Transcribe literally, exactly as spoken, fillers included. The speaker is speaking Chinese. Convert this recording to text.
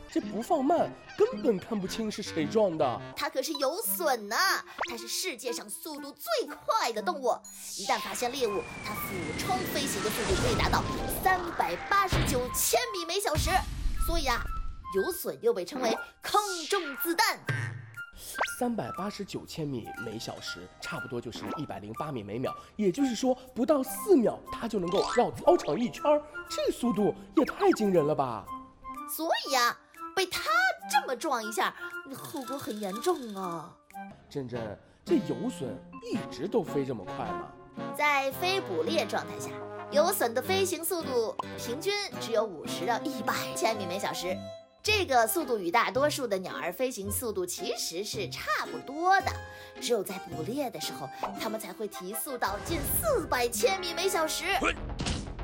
这不放慢，根本看不清是谁撞的。 它可是游隼呢，它是世界上速度最快的动物。一旦发现猎物，它俯冲飞行的速度可以达到三百八十九千米每小时。所以啊，游隼又被称为空中子弹。 三百八十九千米每小时，差不多就是一百零八米每秒，也就是说不到四秒，它就能够绕操场一圈，这速度也太惊人了吧！ 所以啊，被它这么撞一下，后果很严重啊。 珍珍，这游隼一直都飞这么快吗？ 在非捕猎状态下，游隼的飞行速度平均只有五十到一百千米每小时。这个速度与大多数的鸟儿飞行速度其实是差不多的，只有在捕猎的时候，它们才会提速到近四百千米每小时。